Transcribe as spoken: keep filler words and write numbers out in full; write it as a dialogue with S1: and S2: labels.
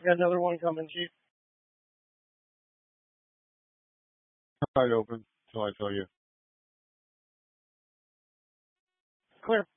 S1: got another one coming, Chief.
S2: Wide open till I tell you.
S1: Clear.